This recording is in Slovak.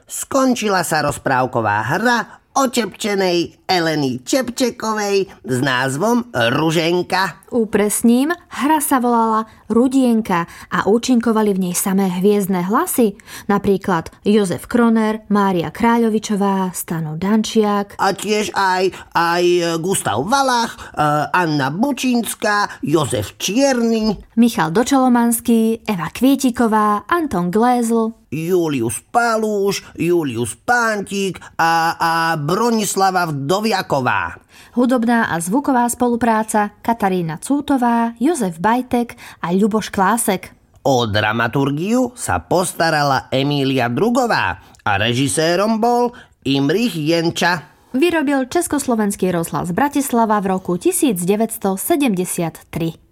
Skončila sa rozprávková hra o Čepčenej Eleny Čepčekovej s názvom Ruženka. Upresním, hra sa volala Rudienka a účinkovali v nej samé hviezdne hlasy. Napríklad Jozef Kroner, Mária Kráľovičová, Stano Dančiak. A tiež aj Gustav Valach, Anna Bučínska, Jozef Čierny, Michal Dočolomanský, Eva Kvietiková, Anton Glézl, Julius Palúš, Julius Pántik a Bronislava Vdoviaková. Hudobná a zvuková spolupráca Katarína Cútová, Jozef Bajtek a Ľuboš Klásek. O dramaturgiu sa postarala Emília Drugová a režisérom bol Imrich Jenča. Vyrobil Československý rozhlas Bratislava v roku 1973.